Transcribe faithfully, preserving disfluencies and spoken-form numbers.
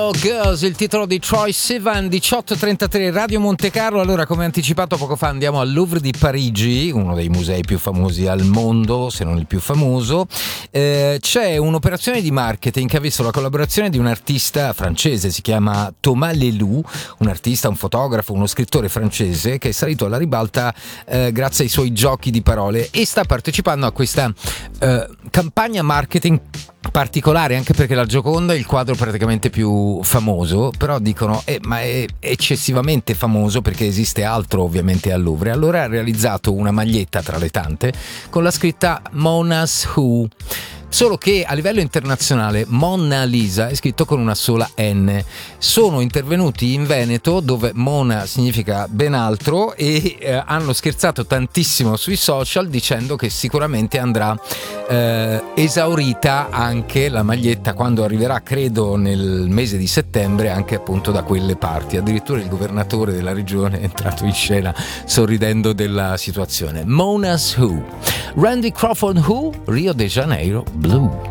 Oh Girls, il titolo di Troye Sivan, diciotto e trentatré, Radio Monte Carlo. Allora, come anticipato poco fa, andiamo al Louvre di Parigi, uno dei musei più famosi al mondo, se non il più famoso. Eh, c'è un'operazione di marketing che ha visto la collaborazione di un artista francese, si chiama Thomas Leloup, un artista, un fotografo, uno scrittore francese che è salito alla ribalta eh, grazie ai suoi giochi di parole e sta partecipando a questa eh, campagna marketing particolare, anche perché la Gioconda è il quadro praticamente più famoso, però dicono eh, ma è eccessivamente famoso perché esiste altro ovviamente al Louvre. Allora ha realizzato una maglietta tra le tante con la scritta Mona's Who, solo che a livello internazionale Mona Lisa è scritto con una sola N. Sono intervenuti in Veneto, dove Mona significa ben altro, e eh, hanno scherzato tantissimo sui social dicendo che sicuramente andrà eh, esaurita anche la maglietta quando arriverà, credo nel mese di settembre, anche appunto da quelle parti. Addirittura il governatore della regione è entrato in scena sorridendo della situazione. Mona's Who. Randy Crawford Who, Rio de Janeiro Blue.